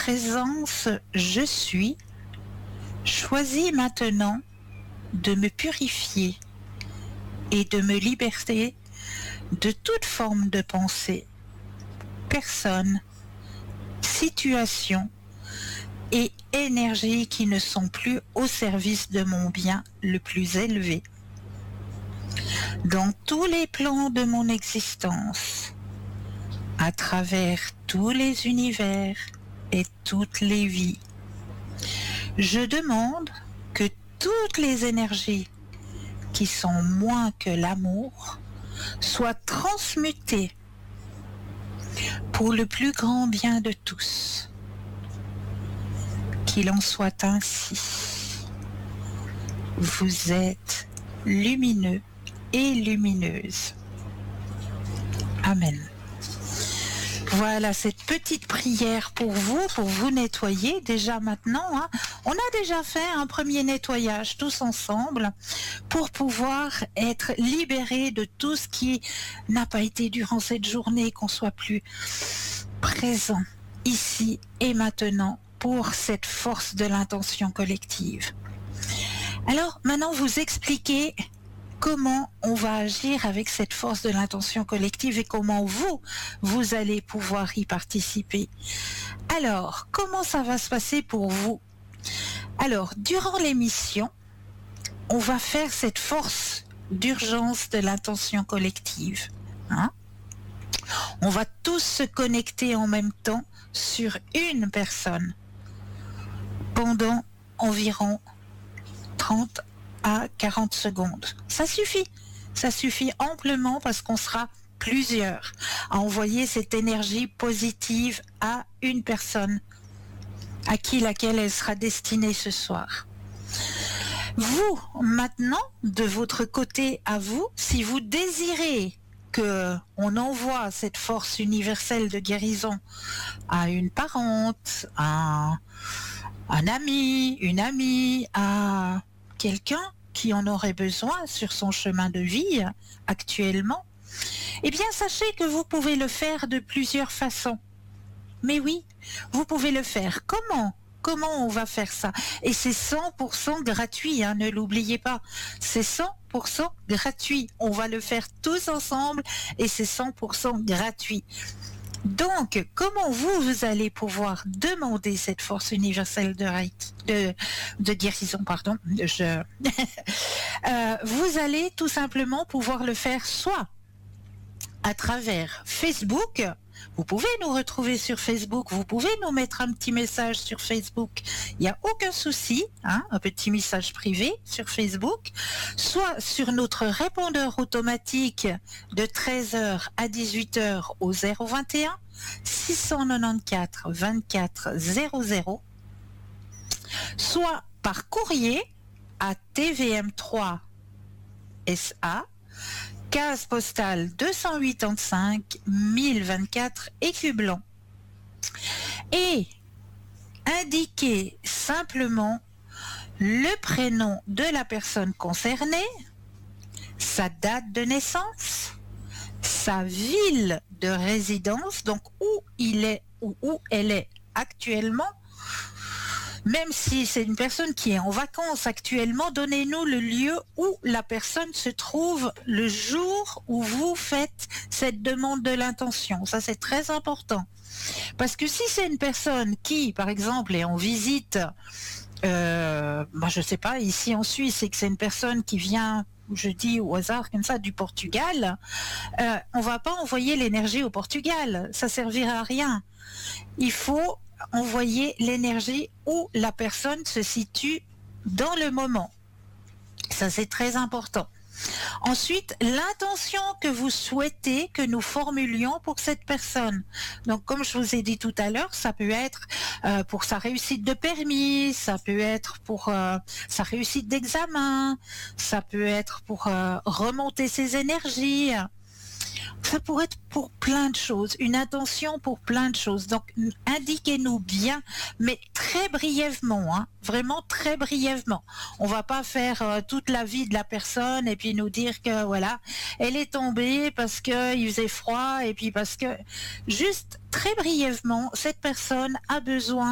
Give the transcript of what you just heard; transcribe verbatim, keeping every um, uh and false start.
présence je suis choisis maintenant de me purifier et de me libérer de toute forme de pensée, personne, situation et énergie qui ne sont plus au service de mon bien le plus élevé. Dans tous les plans de mon existence, à travers tous les univers et toutes les vies, je demande que toutes les énergies qui sont moins que l'amour soient transmutées pour le plus grand bien de tous. Qu'il en soit ainsi. Vous êtes lumineux et lumineuse. Amen. Voilà cette petite prière pour vous, pour vous nettoyer déjà maintenant. Hein. On a déjà fait un premier nettoyage tous ensemble pour pouvoir être libérés de tout ce qui n'a pas été durant cette journée, qu'on soit plus présent ici et maintenant pour cette force de l'intention collective. Alors maintenant vous expliquez comment on va agir avec cette force de l'intention collective et comment vous, vous allez pouvoir y participer. Alors, comment ça va se passer pour vous? Alors, durant l'émission, on va faire cette force d'urgence de l'intention collective. Hein? On va tous se connecter en même temps sur une personne pendant environ trente à quarante secondes. Ça suffit. Ça suffit amplement parce qu'on sera plusieurs à envoyer cette énergie positive à une personne à qui laquelle elle sera destinée ce soir. Vous, maintenant, de votre côté à vous, si vous désirez que on envoie cette force universelle de guérison à une parente, à un ami, une amie, à quelqu'un qui en aurait besoin sur son chemin de vie actuellement, eh bien sachez que vous pouvez le faire de plusieurs façons. Mais oui, vous pouvez le faire. Comment ? Comment on va faire ça? Et c'est cent pour cent gratuit, hein, ne l'oubliez pas. C'est cent pour cent gratuit. On va le faire tous ensemble et c'est cent pour cent gratuit. Donc, comment vous, vous allez pouvoir demander cette force universelle de, de, de guérison, pardon, je, euh, vous allez tout simplement pouvoir le faire soit à travers Facebook. Vous pouvez nous retrouver sur Facebook, vous pouvez nous mettre un petit message sur Facebook, il n'y a aucun souci, hein, un petit message privé sur Facebook, soit sur notre répondeur automatique de treize heures à dix-huit heures au zéro vingt et un six cent quatre-vingt-quatorze vingt-quatre zéro zéro, soit par courrier à T V M trois S A, case postale deux cent quatre-vingt-cinq mille vingt-quatre Écu-Blanc. Et indiquez simplement le prénom de la personne concernée, sa date de naissance, sa ville de résidence, donc où il est ou où elle est actuellement. Même si c'est une personne qui est en vacances actuellement, donnez-nous le lieu où la personne se trouve le jour où vous faites cette demande de l'intention. Ça, c'est très important. Parce que si c'est une personne qui, par exemple, est en visite, euh, bah, je sais pas, ici en Suisse, et que c'est une personne qui vient, je dis au hasard comme ça, du Portugal, euh, on va pas envoyer l'énergie au Portugal. Ça servira à rien. Il faut envoyer l'énergie où la personne se situe dans le moment. Ça, c'est très important. Ensuite, l'intention que vous souhaitez que nous formulions pour cette personne. Donc, comme je vous ai dit tout à l'heure, ça peut être euh, pour sa réussite de permis, ça peut être pour euh, sa réussite d'examen, ça peut être pour euh, remonter ses énergies. Ça pourrait être pour plein de choses, une intention pour plein de choses. Donc, indiquez-nous bien, mais très brièvement, hein, vraiment très brièvement. On va pas faire euh, toute la vie de la personne et puis nous dire que voilà, elle est tombée parce que il faisait froid et puis parce que juste très brièvement, cette personne a besoin